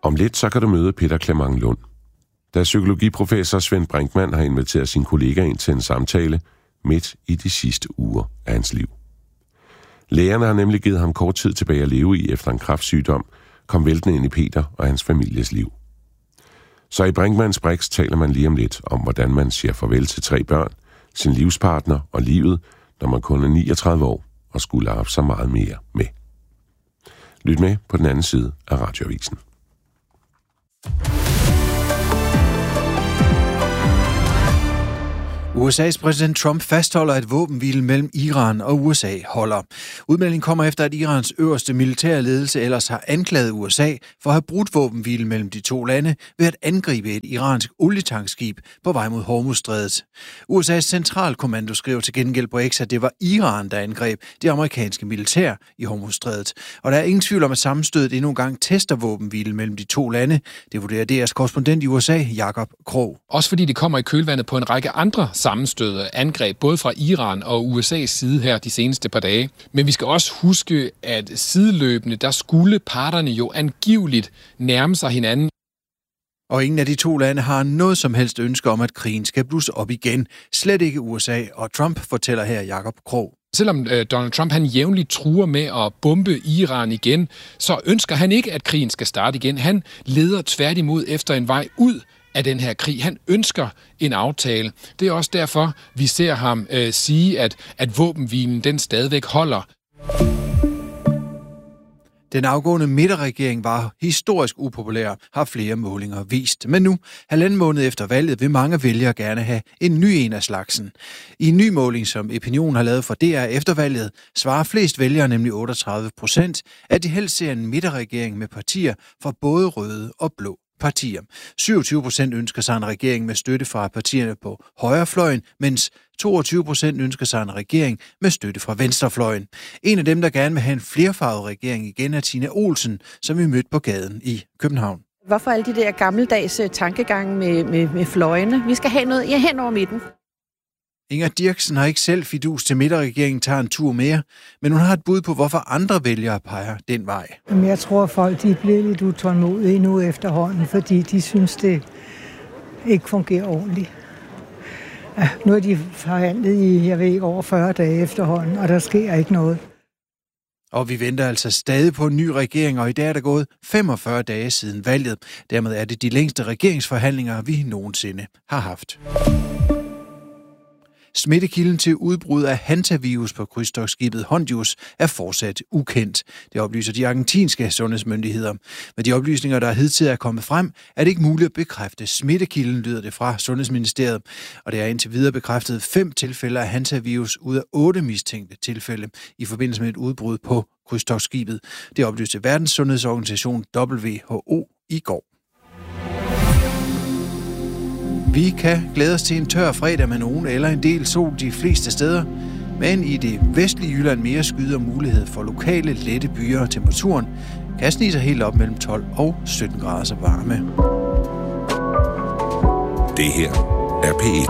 Om lidt så kan du møde Peter Clement Lund. Da psykologiprofessor Svend Brinkmann har inviteret sin kollega ind til en samtale midt i de sidste uger af hans liv. Lægerne har nemlig givet ham kort tid tilbage at leve i efter en kræftsygdom, kom væltende ind i Peter og hans families liv. Så i Brinkmanns Brix taler man lige om lidt om, hvordan man siger farvel til 3 børn, sin livspartner og livet, når man kun er 39 år og skulle have haft så meget mere med. Lyt med på den anden side af Radioavisen. USA's præsident Trump fastholder, at våbenhvilen mellem Iran og USA holder. Udmeldingen kommer efter, at Irans øverste militære ledelse ellers har anklaget USA for at have brudt våbenhvilen mellem de 2 lande ved at angribe et iransk olietankskib på vej mod Hormuzstrædet. USA's centralkommando skriver til gengæld på X, at det var Iran, der angreb det amerikanske militær i Hormuzstrædet. Og der er ingen tvivl om, at sammenstødet endnu en gang tester våbenhvilen mellem de 2 lande. Det vurderer DR's korrespondent i USA, Jakob Krog. Også fordi det kommer i kølvandet på en række andre sammenstød angreb, både fra Iran og USA's side her de seneste par dage. Men vi skal også huske, at sideløbende, der skulle parterne jo angiveligt nærme sig hinanden. Og ingen af de 2 lande har noget som helst ønske om, at krigen skal blusse op igen. Slet ikke USA og Trump, fortæller her Jakob Krog. Selvom Donald Trump han jævnligt truer med at bombe Iran igen, så ønsker han ikke, at krigen skal starte igen. Han leder tværtimod efter en vej ud af den her krig. Han ønsker en aftale. Det er også derfor, vi ser ham sige, at våbenhvilen den stadigvæk holder. Den afgående midterregering var historisk upopulær, har flere målinger vist. Men nu, 1,5 måned efter valget, vil mange vælgere gerne have en ny en af slagsen. I en ny måling, som Opinion har lavet for DR efter valget, svarer flest vælgere, nemlig 38%, at de helst ser en midterregering med partier fra både røde og blå partier. 27% ønsker sig en regering med støtte fra partierne på højrefløjen, mens 22% ønsker sig en regering med støtte fra venstrefløjen. En af dem, der gerne vil have en flerfarvet regering igen, er Tina Olsen, som vi mødte på gaden i København. Hvorfor alle de der gammeldags tankegange med fløjene? Vi skal have noget hen over midten. Inger Dirksen har ikke selv fidus til midterregeringen tager en tur mere, men hun har et bud på, hvorfor andre vælgere peger den vej. Jeg tror, at folk de bliver lidt utålmodige nu efterhånden, fordi de synes, det ikke fungerer ordentligt. Ja, nu er de forhandlet i, over 40 dage efterhånden, og der sker ikke noget. Og vi venter altså stadig på en ny regering, og i dag er der gået 45 dage siden valget. Dermed er det de længste regeringsforhandlinger, vi nogensinde har haft. Smittekilden til udbrud af hantavirus på krydstogtskibet Hondius er fortsat ukendt. Det oplyser de argentinske sundhedsmyndigheder. Med de oplysninger, der hidtil er kommet frem, er det ikke muligt at bekræfte smittekilden, lyder det fra Sundhedsministeriet. Og det er indtil videre bekræftet 5 tilfælde af hantavirus ud af 8 mistænkte tilfælde i forbindelse med et udbrud på krydstogtskibet. Det oplyste Verdenssundhedsorganisation WHO i går. Vi kan glæde os til en tør fredag med nogen eller en del sol de fleste steder, men i det vestlige Jylland mere skyde og mulighed for lokale lette byer, og temperaturen kan snige sig helt op mellem 12 og 17 grader så varme. Det her er P1.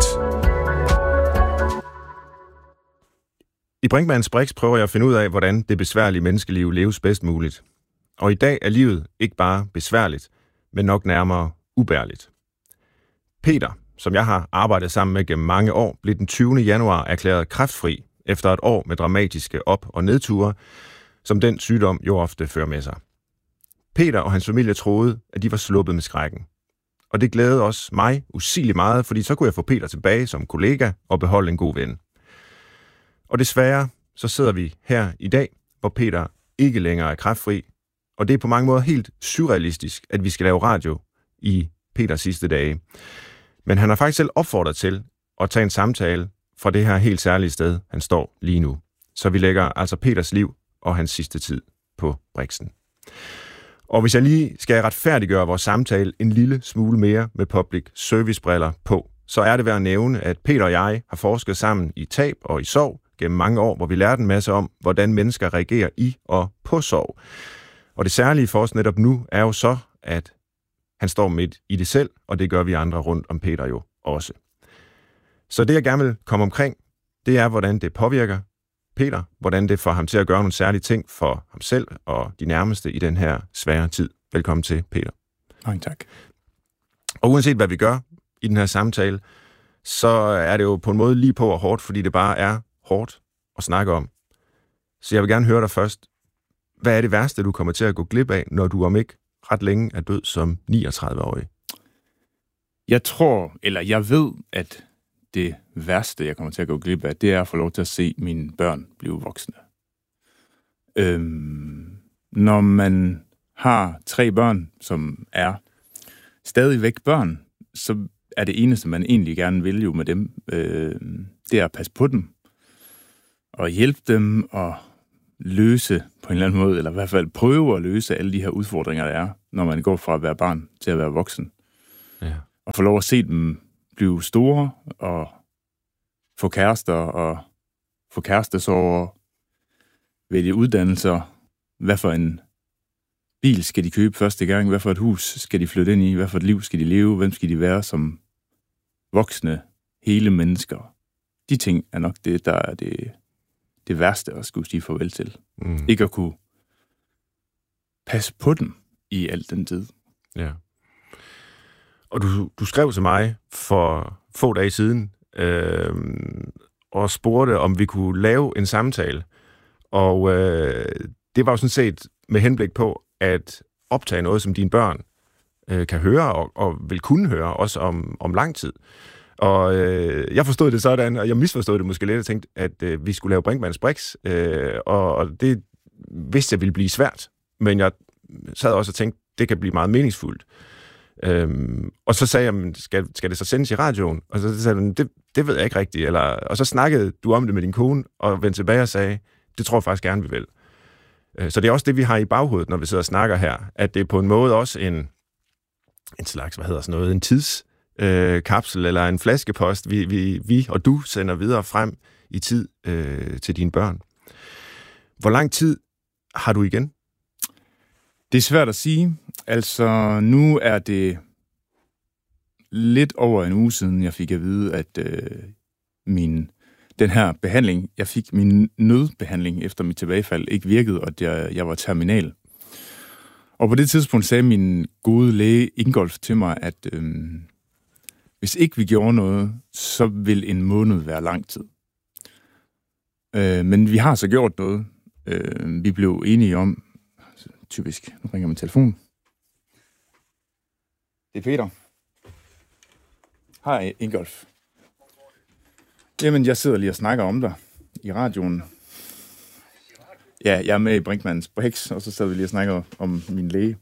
I Brinkmanns Brix prøver jeg at finde ud af, hvordan det besværlige menneskeliv leves bedst muligt. Og i dag er livet ikke bare besværligt, men nok nærmere ubærligt. Peter, som jeg har arbejdet sammen med gennem mange år, blev den 20. januar erklæret kræftfri efter et år med dramatiske op- og nedture, som den sygdom jo ofte fører med sig. Peter og hans familie troede, at de var sluppet med skrækken. Og det glædede også mig usigeligt meget, fordi så kunne jeg få Peter tilbage som kollega og beholde en god ven. Og desværre så sidder vi her i dag, hvor Peter ikke længere er kræftfri, og det er på mange måder helt surrealistisk, at vi skal lave radio i Peters sidste dage. Men han har faktisk selv opfordret til at tage en samtale fra det her helt særlige sted, han står lige nu. Så vi lægger altså Peters liv og hans sidste tid på Brixen. Og hvis jeg lige skal retfærdiggøre vores samtale en lille smule mere med public service-briller på, så er det værd at nævne, at Peter og jeg har forsket sammen i tab og i sorg gennem mange år, hvor vi lærte en masse om, hvordan mennesker reagerer i og på sorg. Og det særlige for os netop nu er jo så, at han står midt i det selv, og det gør vi andre rundt om Peter jo også. Så det, jeg gerne vil komme omkring, det er, hvordan det påvirker Peter, hvordan det får ham til at gøre nogle særlige ting for ham selv og de nærmeste i den her svære tid. Velkommen til, Peter. Mange tak. Og uanset hvad vi gør i den her samtale, så er det jo på en måde lige på og hårdt, fordi det bare er hårdt at snakke om. Så jeg vil gerne høre dig først. Hvad er det værste, du kommer til at gå glip af, når du om ikke ret længe er død som 39-årig? Jeg ved, at det værste, jeg kommer til at gå glip af, det er at få lov til at se mine børn blive voksne. Når man har 3 børn, som er stadigvæk børn, så er det eneste, man egentlig gerne vil jo med dem, det er at passe på dem, og hjælpe dem, og løse på en eller anden måde, eller i hvert fald prøve at løse alle de her udfordringer, der er, når man går fra at være barn til at være voksen. Ja. Og få lov at se dem blive store, og få kærester, og få kærestesorger, vælge uddannelser, hvad for en bil skal de købe første gang, hvad for et hus skal de flytte ind i, hvad for et liv skal de leve, hvem skal de være som voksne, hele mennesker. De ting er nok det, der er det værste at skulle sige farvel til. Ikke at kunne passe på dem i al den tid. Ja. Og du skrev til mig for få dage siden, og spurgte, om vi kunne lave en samtale. Og det var jo sådan set med henblik på at optage noget, som dine børn kan høre, og vil kunne høre, også om lang tid. Og jeg forstod det sådan, og jeg misforstod det måske lidt, og tænkte, at vi skulle lave Brinkmanns Brix, og det vidste jeg ville blive svært. Men jeg sad også og tænkte, det kan blive meget meningsfuldt. Og så sagde jeg, skal det så sendes i radioen? Og så sagde jeg, det ved jeg ikke rigtigt. Og så snakkede du om det med din kone, og vendte tilbage og sagde, det tror jeg faktisk gerne, vi vil. Så det er også det, vi har i baghovedet, når vi sidder og snakker her, at det er på en måde også en slags, en tidskapsel eller en flaskepost, vi og du sender videre frem i tid til dine børn. Hvor lang tid har du igen? Det er svært at sige. Altså, nu er det lidt over en uge siden, jeg fik at vide, at den her behandling, jeg fik min nødbehandling efter mit tilbagefald, ikke virkede, og at jeg var terminal. Og på det tidspunkt sagde min gode læge Ingolf til mig, at hvis ikke vi gjorde noget, så vil en måned være lang tid. Men vi har så gjort noget. Vi blev enige om, typisk, nu ringer min telefon. Det er Peter. Hej, Ingolf. Jamen, jeg sidder lige og snakker om dig i radioen. Ja, jeg er med i Brinkmanns Brix, og så sidder vi lige og snakker om min læge.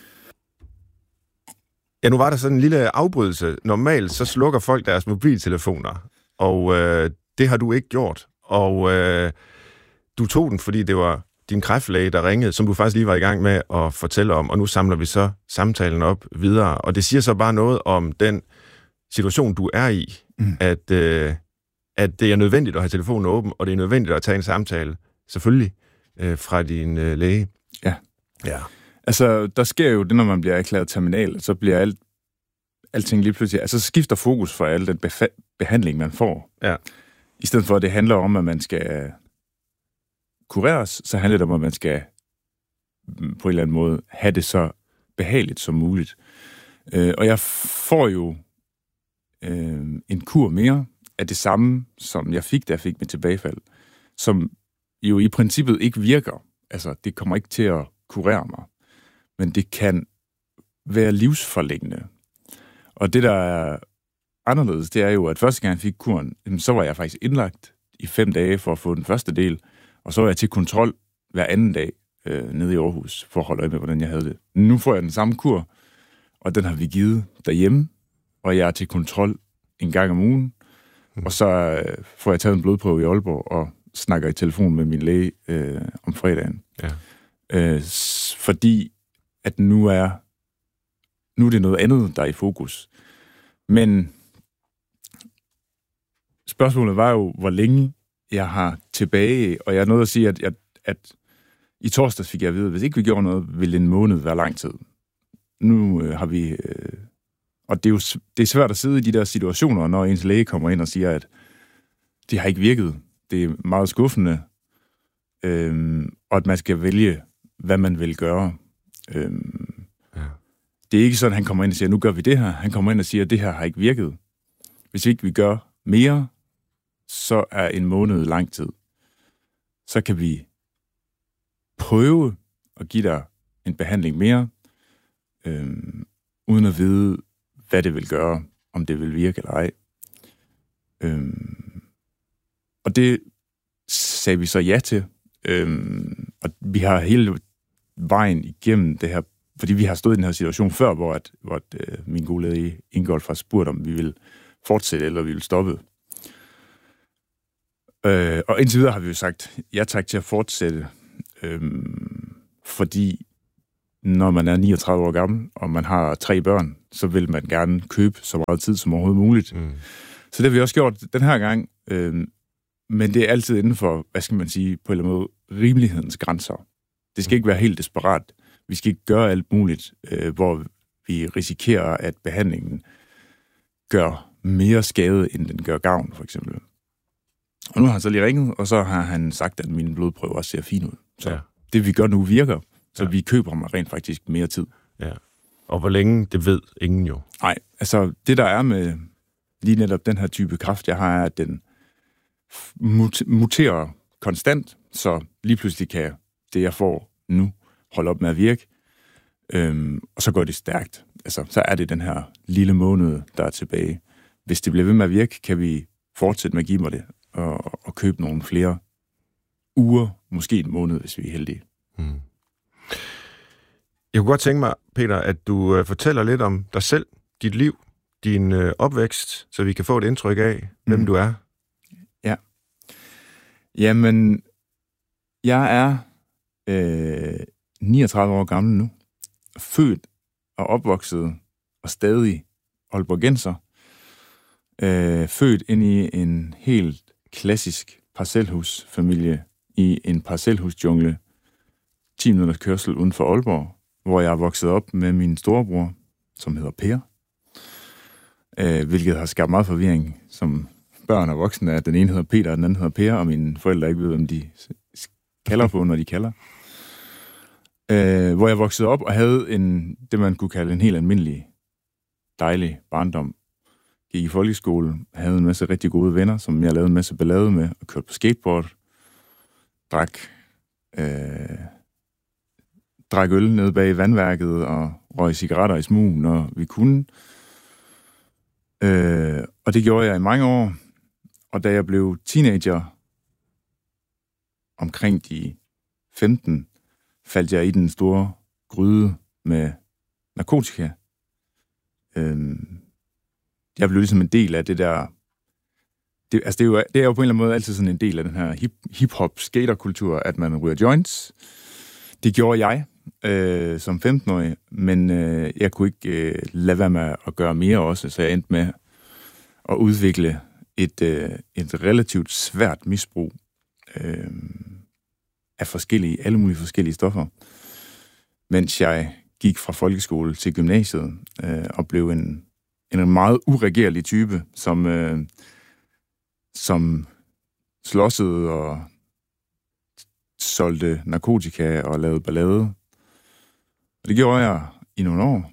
Ja, nu var der sådan en lille afbrydelse. Normalt så slukker folk deres mobiltelefoner, og det har du ikke gjort. Og du tog den, fordi det var din kræftlæge, der ringede, som du faktisk lige var i gang med at fortælle om, og nu samler vi så samtalen op videre. Og det siger så bare noget om den situation, du er i, at det er nødvendigt at have telefonen åben, og det er nødvendigt at tage en samtale, selvfølgelig, fra din læge. Ja. Altså, der sker jo det, når man bliver erklæret terminal, så bliver alting lige pludselig, altså skifter fokus for al den behandling, man får. Ja. I stedet for, at det handler om, at man skal kureres, så handler det om, at man skal på en eller anden måde have det så behageligt som muligt. Og jeg får jo en kur mere af det samme, som jeg fik, da jeg fik mit tilbagefald, som jo i princippet ikke virker. Altså, det kommer ikke til at kurere mig. Men det kan være livsforlængende. Og det, der er anderledes, det er jo, at første gang jeg fik kuren, så var jeg faktisk indlagt i 5 dage for at få den første del, og så var jeg til kontrol hver anden dag nede i Aarhus, for at holde øje med, hvordan jeg havde det. Nu får jeg den samme kur, og den har vi givet derhjemme, og jeg er til kontrol en gang om ugen, og så får jeg taget en blodprøve i Aalborg, og snakker i telefon med min læge om fredagen. Ja. Fordi at nu er det noget andet, der er i fokus. Men spørgsmålet var jo, hvor længe jeg har tilbage, og jeg er nødt at sige, at i torsdags fik jeg at vide, at hvis ikke vi gjorde noget, ville en måned være lang tid. Nu har vi... og det er svært at sidde i de der situationer, når ens læge kommer ind og siger, at det har ikke virket. Det er meget skuffende, og at man skal vælge, hvad man vil gøre. det er ikke sådan, at han kommer ind og siger, nu gør vi det her. Han kommer ind og siger, at det her har ikke virket. Hvis ikke vi gør mere, så er en måned lang tid. Så kan vi prøve at give dig en behandling mere, uden at vide, hvad det vil gøre, om det vil virke eller ej. Og det sagde vi så ja til. Og vi har hele vejen igennem det her, fordi vi har stået i den her situation før, hvor min gode læge Ingolf har spurgt, om vi vil fortsætte, eller vi vil stoppe. Og indtil videre har vi jo sagt ja tak til at fortsætte, fordi når man er 39 år gammel, og man har 3 børn, så vil man gerne købe så meget tid som overhovedet muligt. Mm. Så det har vi også gjort den her gang, men det er altid inden for, hvad skal man sige, på en eller anden måde, rimelighedens grænser. Det skal ikke være helt desperat. Vi skal ikke gøre alt muligt, hvor vi risikerer, at behandlingen gør mere skade, end den gør gavn, for eksempel. Og nu har han så lige ringet, og så har han sagt, at mine blodprøver også ser fine ud. Så det, vi gør nu, virker. Så vi køber mig rent faktisk mere tid. Ja. Og hvor længe, det ved ingen jo. Nej, altså det, der er med lige netop den her type kræft, jeg har, er, at den muterer konstant, så lige pludselig kan det, jeg får nu, holde op med at virke. Og så går det stærkt. Altså, så er det den her lille måned, der er tilbage. Hvis det bliver ved med at virke, kan vi fortsætte med at give mig det, og købe nogle flere uger, måske en måned, hvis vi er heldige. Mm. Jeg kunne godt tænke mig, Peter, at du fortæller lidt om dig selv, dit liv, din opvækst, så vi kan få et indtryk af, hvem du er. Ja. Jamen, jeg er 39 år gammel nu, født og opvokset og stadig aalborgenser. Født ind i en helt klassisk parcelhusfamilie i en parcelhusjungle, 10 minutters kørsel uden for Aalborg, hvor jeg er vokset op med min storebror, som hedder Per, hvilket har skabt meget forvirring, som børn og voksne er. Den ene hedder Peter, og den anden hedder Per, og mine forældre ikke ved, hvem de kalder på, når de kalder. Hvor jeg voksede op og havde det, man kunne kalde en helt almindelig, dejlig barndom. Gik i folkeskole, havde en masse rigtig gode venner, som jeg lavede en masse ballade med, og kørte på skateboard, drak øl nede bag vandværket, og røg cigaretter i smug, når vi kunne. Og det gjorde jeg i mange år. Og da jeg blev teenager, omkring de 15, faldt jeg i den store gryde med narkotika. Jeg blev ligesom en del af det der. Det er jo på en eller anden måde altid sådan en del af den her hip-hop skaterkultur, at man ryger joints. Det gjorde jeg som 15-årig, men jeg kunne ikke lade være med at gøre mere også, så jeg endte med at udvikle et relativt svært misbrug af alle mulige forskellige stoffer, mens jeg gik fra folkeskole til gymnasiet og blev en meget uregerlig type, som slåssede og solgte narkotika og lavede ballade. Og det gjorde jeg i nogle år,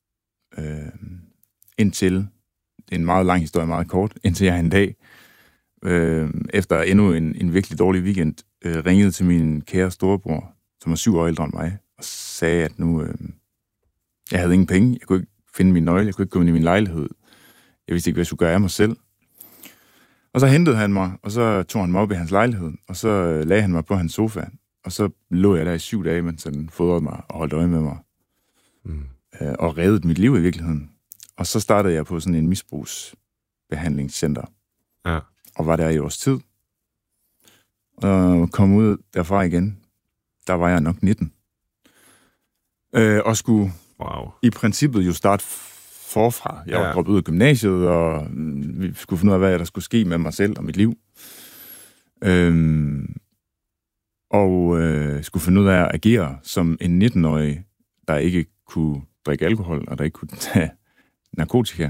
indtil, det er en meget lang historie, meget kort, indtil jeg en dag, efter endnu en virkelig dårlig weekend, ringede til min kære storebror, som er 7 år ældre end mig, og sagde, at nu, jeg havde ingen penge, jeg kunne ikke finde min nøgle, jeg kunne ikke komme ind i min lejlighed, jeg vidste ikke, hvad jeg skulle gøre af mig selv. Og så hentede han mig, og så tog han mig op i hans lejlighed, og så lagde han mig på hans sofa, og så lå jeg der i 7 dage, mens han fodrede mig og holdt øje med mig, og reddede mit liv i virkeligheden. Og så startede jeg på sådan en misbrugsbehandlingscenter, og var der i års tid, og kom ud derfra igen. Der var jeg nok 19. Og skulle i princippet jo starte forfra. Jeg var droppet ud af gymnasiet, og vi skulle finde ud af, hvad der skulle ske med mig selv og mit liv. Skulle finde ud af at agere som en 19-årig, der ikke kunne drikke alkohol, og der ikke kunne tage narkotika.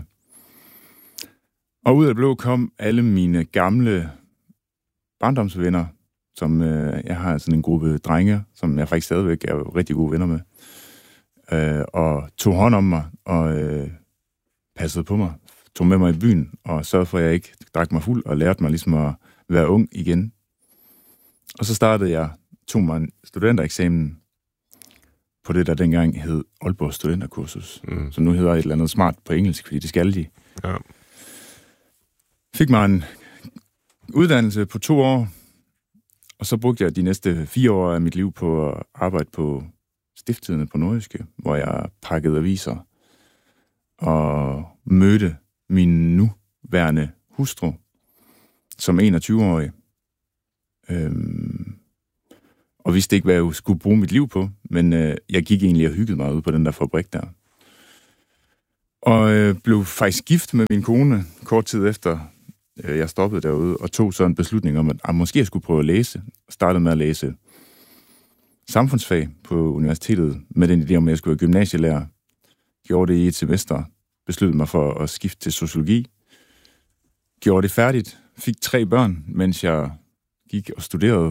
Og ud af det blå kom alle mine gamle barndomsvenner, som jeg har sådan en gruppe drenge, som jeg faktisk stadigvæk er rigtig gode venner med. og tog hånd om mig, og passede på mig, tog med mig i byen, og sørgede for, at jeg ikke drak mig fuld, og lærte mig ligesom at være ung igen. Og så startede jeg, tog mig en studentereksamen på det, der dengang hed Aalborg Studenterkursus, som nu hedder et eller andet smart på engelsk, fordi det skal de. Ja. Fik mig en uddannelse på 2 år, og så brugte jeg de næste 4 år af mit liv på at arbejde på Stiftstidende på Nordjyske, hvor jeg pakkede aviser og mødte min nuværende hustru som 21-årig. Og vidste ikke, hvad jeg skulle bruge mit liv på, men jeg gik egentlig og hyggede mig ud på den der fabrik der. Og blev faktisk gift med min kone kort tid efter, jeg stoppede derude, og tog så en beslutning om, at måske jeg skulle prøve at læse. Startede med at læse samfundsfag på universitetet, med den idé om, at jeg skulle være gymnasielærer. Gjorde det i et semester, besluttede mig for at skifte til sociologi. Gjorde det færdigt, fik 3 børn, mens jeg gik og studerede.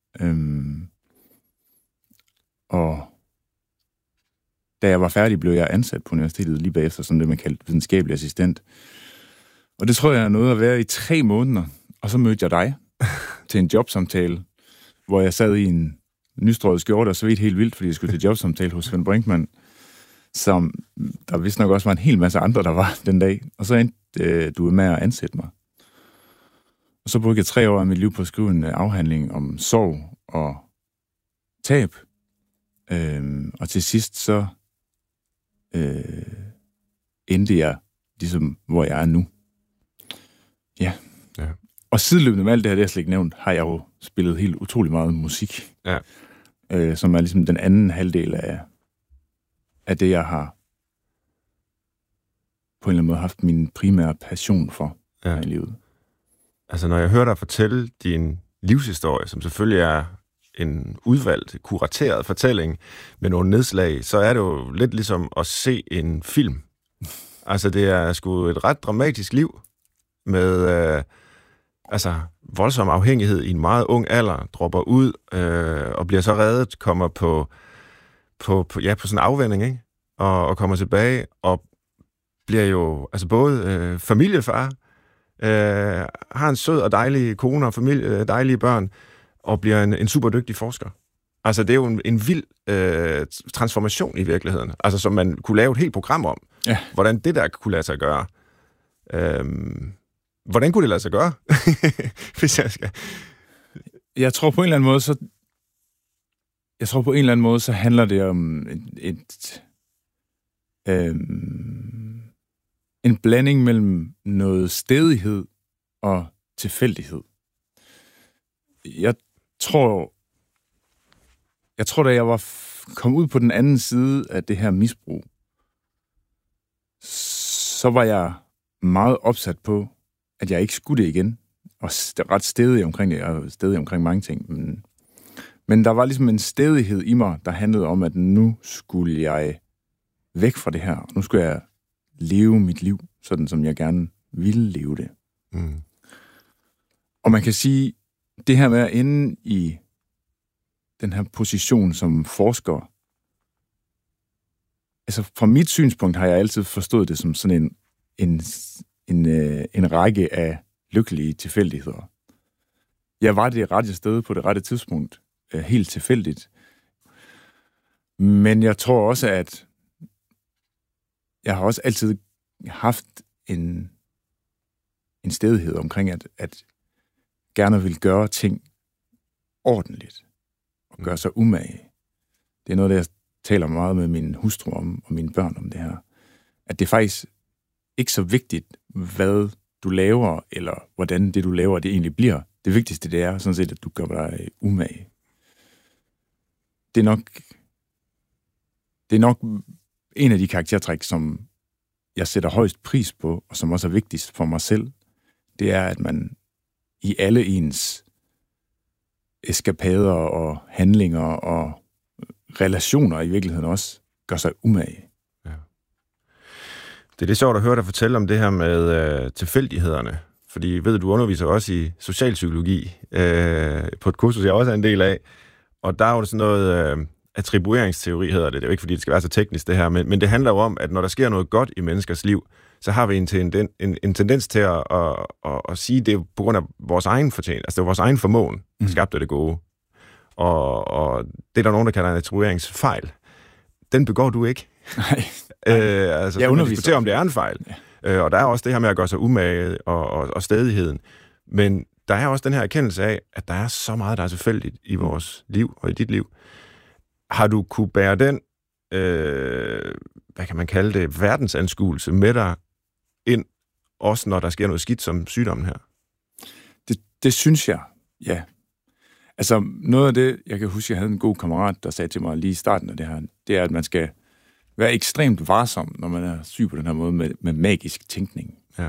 Og da jeg var færdig, blev jeg ansat på universitetet lige bagefter, som det man kaldte videnskabelig assistent. Og det tror jeg er noget at være i 3 måneder. Og så mødte jeg dig til en jobsamtale, hvor jeg sad i en nystrøget skjorte og svedte helt vildt, fordi jeg skulle til jobsamtale hos Svend Brinkmann, som der vist nok også var en hel masse andre, der var den dag. Og så endte du med at ansætte mig. Og så brugte jeg 3 år af mit liv på at skrive en afhandling om sorg og tab. Og til sidst så endte jeg ligesom, hvor jeg er nu. Ja. Og sideløbende med alt det her, det jeg slet ikke nævnt, har jeg jo spillet helt utrolig meget musik. Ja. Som er ligesom den anden halvdel af det, jeg har på en eller anden måde haft min primære passion for i livet. Altså, når jeg hører dig fortælle din livshistorie, som selvfølgelig er en udvalgt, kurateret fortælling med nogle nedslag, så er det jo lidt ligesom at se en film. Altså, det er sgu et ret dramatisk liv med voldsom afhængighed i en meget ung alder, dropper ud og bliver så reddet, kommer på sådan en afvending, ikke? Og kommer tilbage og bliver jo både familiefar, har en sød og dejlig kone og familie, dejlige børn, og bliver en super dygtig forsker. Altså, det er jo en vild transformation i virkeligheden, altså som man kunne lave et helt program om, hvordan det der kunne lade sig gøre. Hvordan kunne det lade sig gøre, hvis jeg skal? Jeg tror på en eller anden måde, så handler det om en blanding mellem noget stædighed og tilfældighed. Jeg tror, da jeg var kom ud på den anden side af det her misbrug, så var jeg meget opsat på, at jeg ikke skulle det igen. Og ret stædig omkring det. Jeg er stædig omkring mange ting. Men der var ligesom en stædighed i mig, der handlede om, at nu skulle jeg væk fra det her. Og nu skulle jeg leve mit liv, sådan som jeg gerne ville leve det. Mm. Og man kan sige, det her med at ende i den her position som forsker, altså fra mit synspunkt har jeg altid forstået det som sådan en række af lykkelige tilfældigheder. Jeg var det rette sted på det rette tidspunkt, helt tilfældigt. Men jeg tror også, at jeg har også altid haft en stædighed omkring, at gerne vil gøre ting ordentligt og gøre sig umage. Det er noget, jeg taler meget med min hustru om, og mine børn om det her. At det er faktisk ikke så vigtigt, hvad du laver, eller hvordan det, du laver, det egentlig bliver. Det vigtigste, det er sådan set, at du gør dig umage. Det er nok en af de karaktertræk, som jeg sætter højst pris på, og som også er vigtigst for mig selv. Det er, at man i alle ens eskapader og handlinger og relationer i virkeligheden også gør sig umage. Ja. Det er lidt sjovt at høre dig fortælle om det her med tilfældighederne. Fordi ved du underviser også i socialpsykologi på et kursus, jeg også er en del af. Og der er jo sådan noget, attribueringsteori hedder det. Det er jo ikke, fordi det skal være så teknisk, det her, men det handler jo om, at når der sker noget godt i menneskers liv, så har vi en tendens til at sige, det er på grund af vores egen fortjeneste. Altså, det er vores egen formåen, der skabte det gode. Og det er der nogen, der kalder en attribueringsfejl. Den begår du ikke. Nej. Altså, jeg diskuterer, om det er en fejl. Ja. Og der er også det her med at gøre sig umage og stædigheden. Men der er også den her erkendelse af, at der er så meget, der er tilfældigt i vores liv og i dit liv. Har du kunne bære den, hvad kan man kalde det, verdensanskuelse med dig ind, også når der sker noget skidt som sygdommen her? Det synes jeg, ja. Altså, noget af det, jeg kan huske, jeg havde en god kammerat, der sagde til mig lige i starten af det her, det er, at man skal være ekstremt varsom, når man er syg på den her måde med magisk tænkning.